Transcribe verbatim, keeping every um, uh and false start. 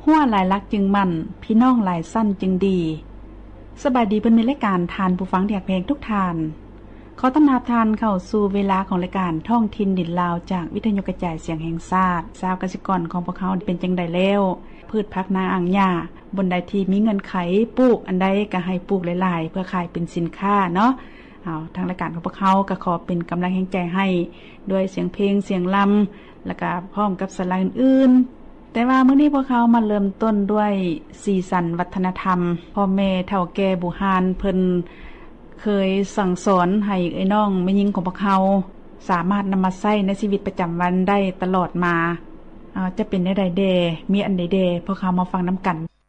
หัวหลายลักจึงมั่นพี่น้องหลายสั้นจึงดีสบายดีเป็นมีรายการทานผู้ฟังที่อยากเพลงทุกทานขอต้อนรับทานเข้าสู่เวลาของรายการท่องถิ่นดินลาวจากวิทยุกระจายเสียงแห่งชาติชาวเกษตรกรของพวกเขาเป็นจังไดแล้วพืชผักนาอ่างหญ้าบนใดที่มีเงินไขปลูกอันใดก็ให้ปลูกหลายๆเพื่อขายเป็นสินค้าเนาะเอาทางรายการของพวกเขาก็ขอเป็นกำลังแห่งใจให้ด้วยเสียงเพลงเสียงลำแล้วก็พร้อมกับสไลด์อื่นๆแต่ว่ามื้อนี้พวกเขามาเริ่มต้นด้วยสีสันวัฒนธรรมพ่อแม่เฒ่าแก่บุหานเพิ่นเคยสั่งสอนให้ไอ้น้องแม่หญิงของพวกเขาสามารถนำมาใช้ในชีวิตประจำวันได้ตลอดมาเอาจะเป็นได้ใดเดมีอันใดเดพวกเขามาฟังนำกัน